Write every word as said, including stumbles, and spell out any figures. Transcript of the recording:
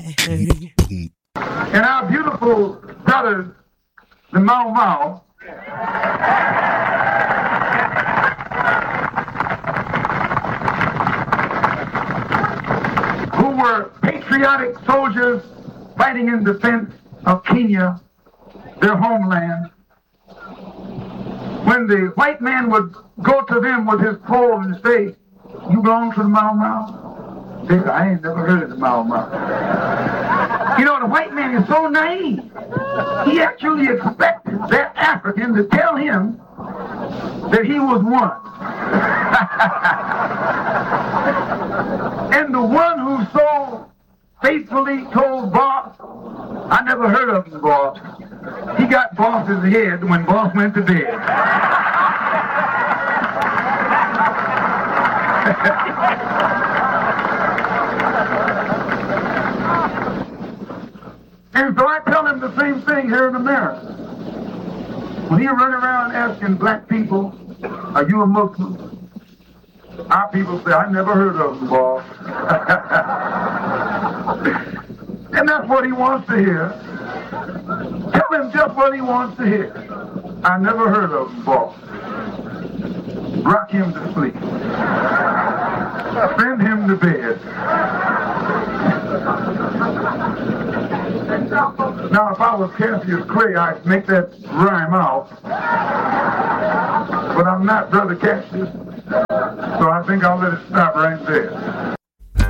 And our beautiful brothers, the Mau Mau, who were patriotic soldiers fighting in defense of Kenya, their homeland. When the white man would go to them with his pole and say, "You belong to the Mau Mau?" They said, "I ain't never heard of the Mau Mau." You know, the white man is so naive. He actually expected that African to tell him that he was one. And the one who so faithfully told Boss, "I never heard of him, Boss." He got Boss's head when Boss went to bed. And so I tell him the same thing here in America. When he run around asking black people, "Are you a Muslim?" Our people say, "I never heard of him, Boss." And that's what he wants to hear. Tell him just what he wants to hear. "I never heard of him, Boss." Rock him to sleep. Send him to bed. Now, if I was Cassius Clay, I'd make that rhyme out. But I'm not Brother Cassius, so I think I'll let it stop right there.